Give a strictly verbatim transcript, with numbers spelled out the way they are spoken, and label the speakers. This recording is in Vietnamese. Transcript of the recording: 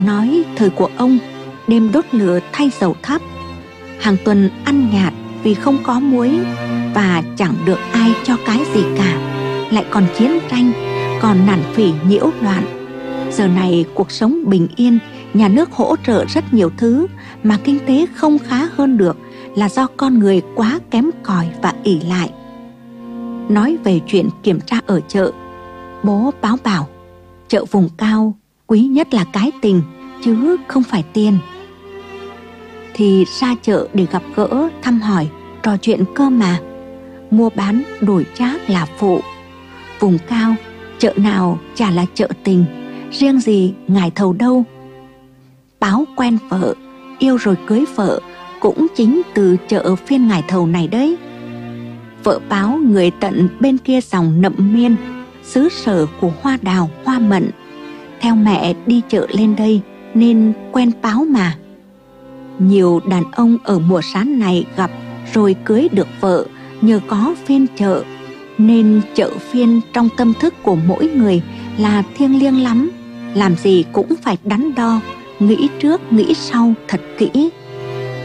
Speaker 1: nói thời của ông đêm đốt lửa thay dầu thắp, hàng tuần ăn nhạt vì không có muối, và chẳng được ai cho cái gì cả, lại còn chiến tranh, còn nản phỉ nhiễu loạn. Giờ này cuộc sống bình yên, nhà nước hỗ trợ rất nhiều thứ, mà kinh tế không khá hơn được là do con người quá kém cỏi và ỷ lại. Nói về chuyện kiểm tra ở chợ, bố báo bảo chợ vùng cao quý nhất là cái tình, chứ không phải tiền. Thì ra chợ để gặp gỡ, thăm hỏi, trò chuyện cơ mà. Mua bán đổi trác là phụ. Vùng cao, chợ nào chả là chợ tình, riêng gì ngài thầu đâu. Báo quen vợ, yêu rồi cưới vợ cũng chính từ chợ phiên ngài thầu này đấy. Vợ Báo người tận bên kia dòng Nậm Miên, xứ sở của hoa đào hoa mận. Theo mẹ đi chợ lên đây nên quen Báo mà. Nhiều đàn ông ở mùa sán này gặp rồi cưới được vợ nhờ có phiên chợ, nên chợ phiên trong tâm thức của mỗi người là thiêng liêng lắm. Làm gì cũng phải đắn đo, nghĩ trước nghĩ sau thật kỹ.